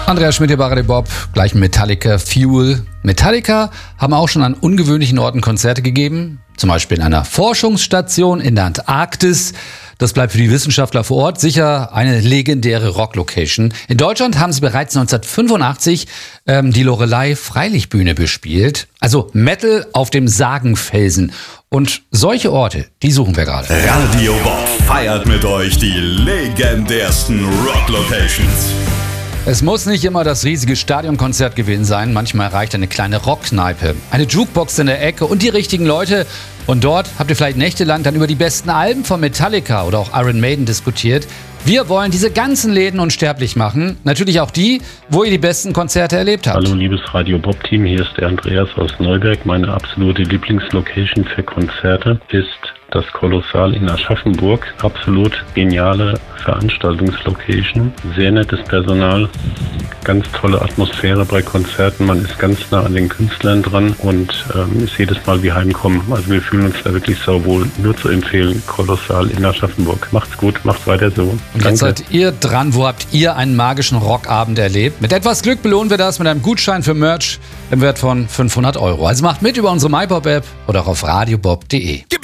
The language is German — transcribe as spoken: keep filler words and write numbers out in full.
Andreas Schmidt hier bei Radio Bob, gleich Metallica Fuel. Metallica haben auch schon an ungewöhnlichen Orten Konzerte gegeben, zum Beispiel in einer Forschungsstation in der Antarktis. Das bleibt für die Wissenschaftler vor Ort sicher eine legendäre Rocklocation. In Deutschland haben sie bereits neunzehnhundertfünfundachtzig ähm, die Loreley-Freilichtbühne bespielt. Also Metal auf dem Sagenfelsen. Und solche Orte, die suchen wir gerade. Radio Bob feiert mit euch die legendärsten Rocklocations. Es muss nicht immer das riesige Stadionkonzert gewesen sein. Manchmal reicht eine kleine Rockkneipe, eine Jukebox in der Ecke und die richtigen Leute. Und dort habt ihr vielleicht nächtelang dann über die besten Alben von Metallica oder auch Iron Maiden diskutiert. Wir wollen diese ganzen Läden unsterblich machen. Natürlich auch die, wo ihr die besten Konzerte erlebt habt. Hallo liebes Radio Bob Team, hier ist der Andreas aus Neuberg. Meine absolute Lieblingslocation für Konzerte ist das Kolossal in Aschaffenburg. Absolut geniale Veranstaltungslocation, sehr nettes Personal, ganz tolle Atmosphäre bei Konzerten. Man ist ganz nah an den Künstlern dran und ähm, ist jedes Mal wie heimkommen. Also wir fühlen uns da wirklich sauwohl. Nur zu empfehlen, Kolossal in Aschaffenburg. Macht's gut, macht weiter so. Und Danke. jetzt seid ihr dran. Wo habt ihr einen magischen Rockabend erlebt? Mit etwas Glück belohnen wir das mit einem Gutschein für Merch im Wert von fünfhundert Euro. Also macht mit über unsere MyBob-App oder auch auf radiobob punkt de.